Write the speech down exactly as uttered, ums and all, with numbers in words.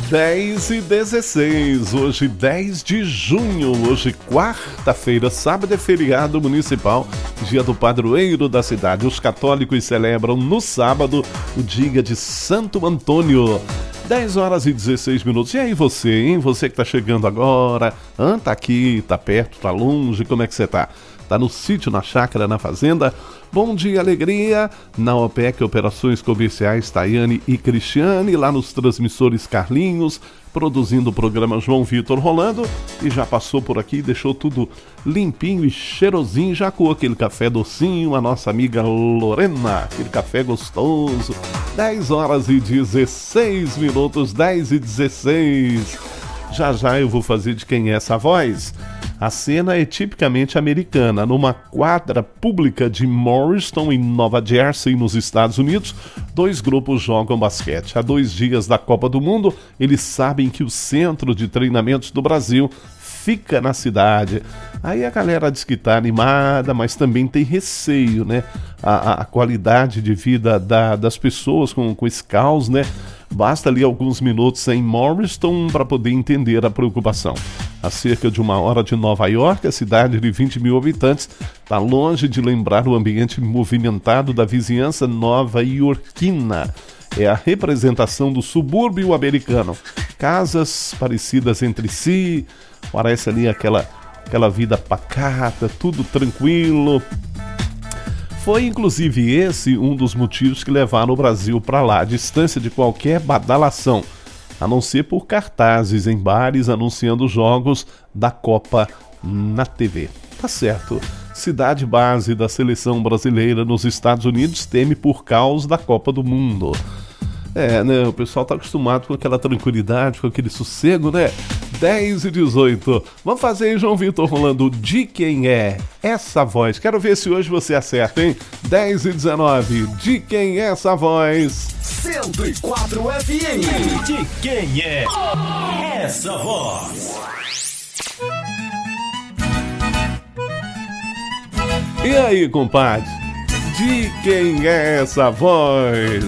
dez e dezesseis, hoje dez de junho, hoje quarta-feira, sábado é feriado municipal, dia do padroeiro da cidade. Os católicos celebram no sábado o dia de Santo Antônio. dez horas e dezesseis minutos. E aí você, hein? Você que tá chegando agora, ah, tá aqui, tá perto, tá longe, como é que você tá? Tá no sítio, na chácara, na fazenda? Bom dia, alegria! Na OPEC Operações Comerciais, Tayane e Cristiane, lá nos transmissores Carlinhos, produzindo o programa João Vitor rolando, e já passou por aqui, deixou tudo limpinho e cheirosinho, já com aquele café docinho, a nossa amiga Lorena, aquele café gostoso. dez horas e dezesseis minutos, dez e dezesseis. Já já eu vou fazer de quem é essa voz. A cena é tipicamente americana. Numa quadra pública de Morristown, em Nova Jersey, nos Estados Unidos, dois grupos jogam basquete. Há dois dias da Copa do Mundo, eles sabem que o centro de treinamentos do Brasil fica na cidade. Aí a galera diz que tá animada, mas também tem receio, né? A, a, a qualidade de vida da, das pessoas com, com esse caos, né? Basta ali alguns minutos em Morristown para poder entender a preocupação. A cerca de uma hora de Nova York, a cidade de vinte mil habitantes está longe de lembrar o ambiente movimentado da vizinhança nova-iorquina. É a representação do subúrbio americano. Casas parecidas entre si, parece ali aquela, aquela vida pacata, tudo tranquilo. Foi inclusive esse um dos motivos que levaram o Brasil para lá, a distância de qualquer badalação, a não ser por cartazes em bares anunciando jogos da Copa na T V. Tá certo. Cidade base da seleção brasileira nos Estados Unidos teme por causa da Copa do Mundo. É, né? O pessoal tá acostumado com aquela tranquilidade, com aquele sossego, né? dez e dezoito. Vamos fazer aí, João Vitor, rolando de quem é essa voz. Quero ver se hoje você acerta, hein? dez e dezenove. De quem é essa voz? cento e quatro F M. De quem é essa voz? E aí, compadre? De quem é essa voz?